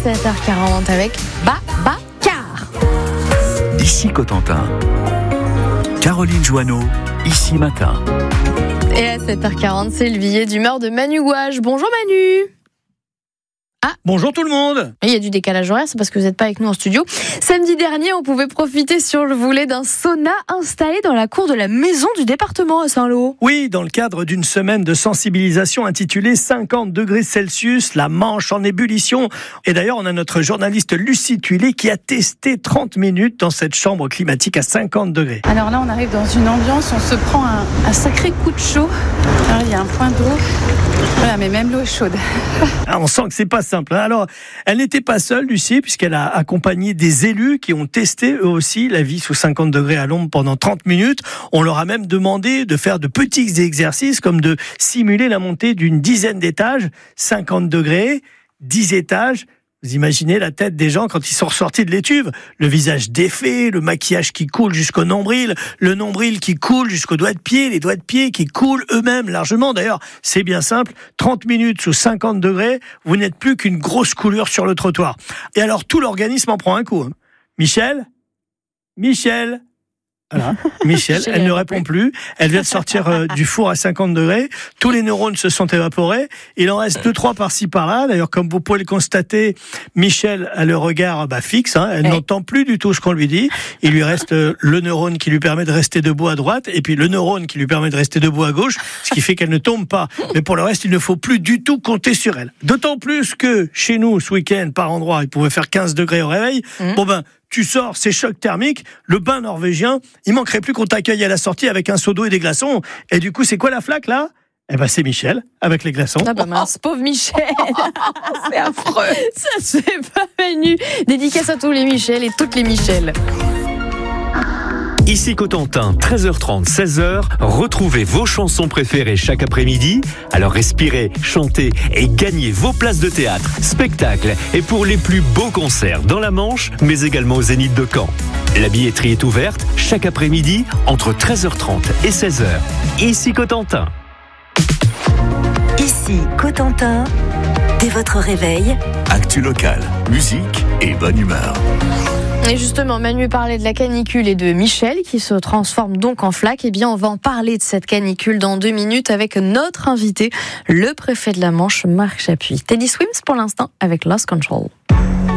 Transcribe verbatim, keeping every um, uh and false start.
sept heures quarante avec Babacar. Ici Cotentin. Caroline Joanneau, ici matin. Et à sept heures quarante, c'est le billet d'humeur de Manu Gouache. Bonjour Manu. Ah, bonjour tout le monde. Il y a du décalage horaire, c'est parce que vous n'êtes pas avec nous en studio. Samedi dernier, on pouvait profiter sur le volet d'un sauna installé dans la cour de la maison du département à Saint-Lô. Oui, dans le cadre d'une semaine de sensibilisation intitulée cinquante degrés Celsius, la Manche en ébullition. Et d'ailleurs, on a notre journaliste Lucie Tuilé qui a testé trente minutes dans cette chambre climatique à cinquante degrés. Alors là, on arrive dans une ambiance, on se prend un, un sacré coup de chaud. Alors, il y a un point d'eau. Voilà, mais même l'eau est chaude. Ah, on sent que c'est pas simple. Alors, elle n'était pas seule, Lucie, puisqu'elle a accompagné des élus qui ont testé eux aussi la vie sous cinquante degrés à l'ombre pendant trente minutes. On leur a même demandé de faire de petits exercices comme de simuler la montée d'une dizaine d'étages, cinquante degrés, dix étages. Vous imaginez la tête des gens quand ils sont ressortis de l'étuve, le visage défait, le maquillage qui coule jusqu'au nombril, le nombril qui coule jusqu'aux doigts de pied, les doigts de pied qui coulent eux-mêmes largement. D'ailleurs, c'est bien simple, trente minutes sous cinquante degrés, vous n'êtes plus qu'une grosse coulure sur le trottoir. Et alors, tout l'organisme en prend un coup. Michel Michel Voilà. Michel, elle ne répond plus. Elle vient de sortir euh, du four à cinquante degrés. Tous les neurones se sont évaporés. Il en reste deux, trois par-ci, par-là. D'ailleurs, comme vous pouvez le constater, Michel a le regard bah, fixe. Hein. Elle hey. n'entend plus du tout ce qu'on lui dit. Il lui reste euh, le neurone qui lui permet de rester debout à droite et puis le neurone qui lui permet de rester debout à gauche, ce qui fait qu'elle ne tombe pas. Mais pour le reste, il ne faut plus du tout compter sur elle. D'autant plus que chez nous, ce week-end, par endroit, il pouvait faire quinze degrés au réveil. Mmh. Bon ben, tu sors, c'est choc thermique, le bain norvégien, il manquerait plus qu'on t'accueille à la sortie avec un seau d'eau et des glaçons. Et du coup, c'est quoi la flaque, là ? Eh ben, c'est Michel, avec les glaçons. Ah bah mince, pauvre Michel. C'est affreux. Ça se fait pas, Manu. Dédicace à tous les Michel et toutes les Michel. Ici Cotentin, treize heures trente, seize heures, retrouvez vos chansons préférées chaque après-midi. Alors respirez, chantez et gagnez vos places de théâtre, spectacles et pour les plus beaux concerts dans la Manche, mais également au Zénith de Caen. La billetterie est ouverte chaque après-midi entre treize heures trente et seize heures. Ici Cotentin. Ici Cotentin, dès votre réveil. Actu local, musique et bonne humeur. Et justement, Manu parlait de la canicule et de Michel qui se transforme donc en flaque. Eh bien, on va en parler de cette canicule dans deux minutes avec notre invité, le préfet de la Manche, Marc Chapuis. Teddy Swims pour l'instant avec Lost Control.